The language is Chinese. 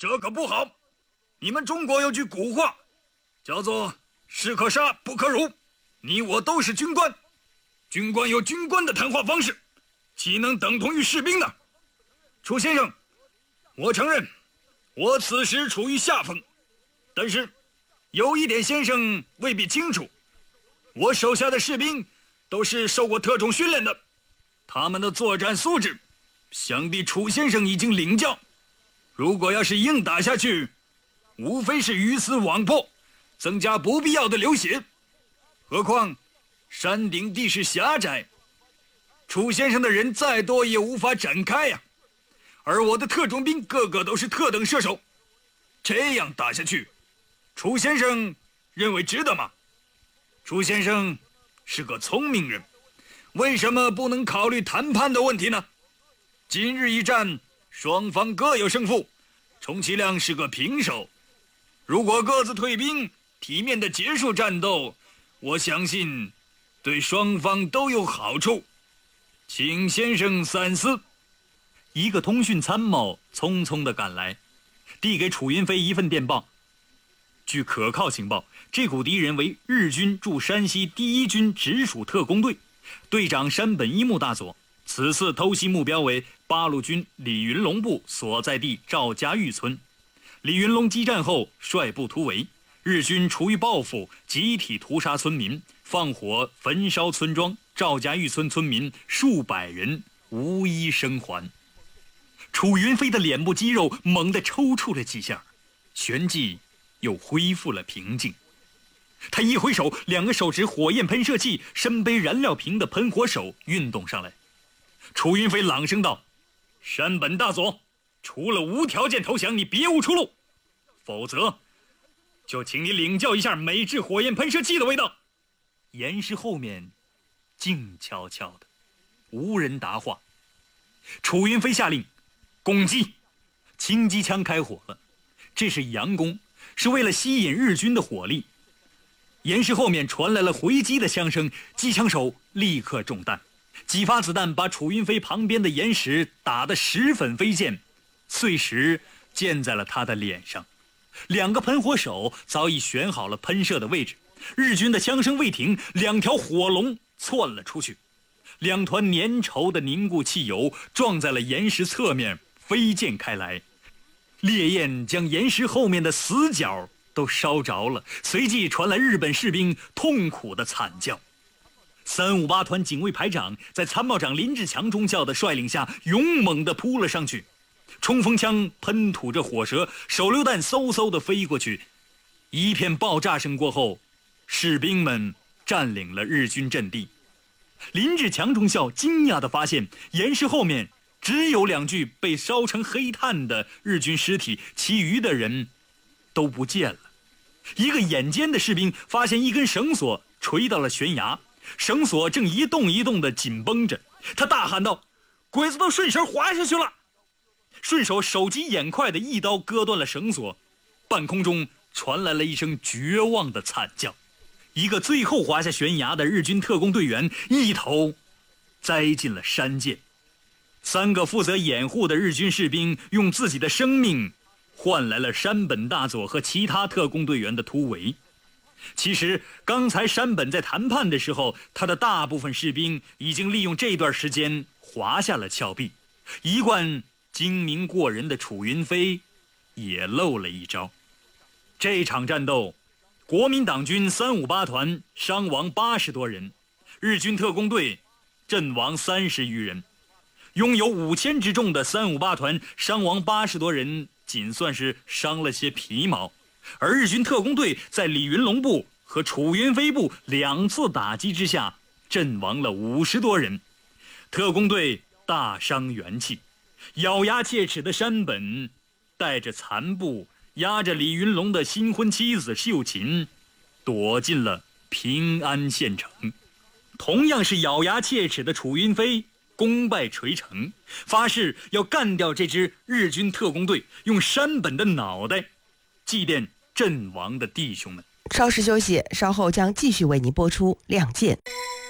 这可不好。你们中国有句古话，叫做士可杀不可辱。你我都是军官，军官有军官的谈话方式，岂能等同于士兵呢？楚先生，我承认我此时处于下风，但是有一点先生未必清楚，我手下的士兵都是受过特种训练的，他们的作战素质想必楚先生已经领教。如果要是硬打下去，无非是鱼死网破，增加不必要的流血。何况山顶地势狭窄，楚先生的人再多也无法展开呀。而我的特种兵个个都是特等射手，这样打下去，楚先生认为值得吗？楚先生是个聪明人，为什么不能考虑谈判的问题呢？今日一战，双方各有胜负，充其量是个平手。如果各自退兵，体面的结束战斗，我相信对双方都有好处。请先生三思。 一个通讯参谋匆匆地赶来，递给楚云飞一份电报。据可靠情报，这股敌人为日军驻山西第一军直属特工队，队长山本一木大佐。此次偷袭目标为八路军李云龙部所在地赵家峪村。李云龙激战后率部突围，日军出于报复，集体屠杀村民，放火焚烧村庄，赵家峪村村民数百人无一生还。楚云飞的脸部肌肉猛地抽搐了几下，旋即又恢复了平静。他一挥手，两个手持火焰喷射器、身背燃料瓶的喷火手运动上来。楚云飞朗声道：“山本大佐，除了无条件投降，你别无出路，否则就请你领教一下美制火焰喷射器的味道。”岩石后面静悄悄的，无人答话。楚云飞下令攻击，轻机枪开火了，这是佯攻，是为了吸引日军的火力。岩石后面传来了回击的枪声，机枪手立刻中弹，几发子弹把楚云飞旁边的岩石打得石粉飞溅，碎石溅在了他的脸上。两个喷火手早已选好了喷射的位置，日军的枪声未停，两条火龙窜了出去，两团粘稠的凝固汽油撞在了岩石侧面，飞溅开来，烈焰将岩石后面的死角都烧着了，随即传来日本士兵痛苦的惨叫。358团警卫排长在参谋长林志强中校的率领下勇猛地扑了上去，冲锋枪喷吐着火舌，手榴弹嗖嗖地飞过去。一片爆炸声过后，士兵们占领了日军阵地。林志强中校惊讶地发现，岩石后面只有2具被烧成黑炭的日军尸体，其余的人都不见了。一个眼尖的士兵发现一根绳索垂到了悬崖，绳索正一动一动地紧绷着，他大喊道：“鬼子都顺手滑下去了！”顺手手疾眼快地一刀割断了绳索，半空中传来了一声绝望的惨叫。一个最后滑下悬崖的日军特工队员一头栽进了山涧。3个负责掩护的日军士兵用自己的生命换来了山本大佐和其他特工队员的突围。其实刚才山本在谈判的时候，他的大部分士兵已经利用这段时间滑下了峭壁。一贯精明过人的楚云飞也漏了一招。这场战斗，国民党军358团伤亡80多人，日军特工队阵亡30余人。拥有5000之众的358团伤亡80多人，仅算是伤了些皮毛，而日军特工队在李云龙部和楚云飞部2次打击之下，阵亡了50多人，特工队大伤元气。咬牙切齿的山本带着残部，押着李云龙的新婚妻子秀琴，躲进了平安县城。同样是咬牙切齿的楚云飞功败垂成，发誓要干掉这支日军特工队，用山本的脑袋祭奠阵亡的弟兄们。 稍事休息，稍后将继续为您播出《亮剑》。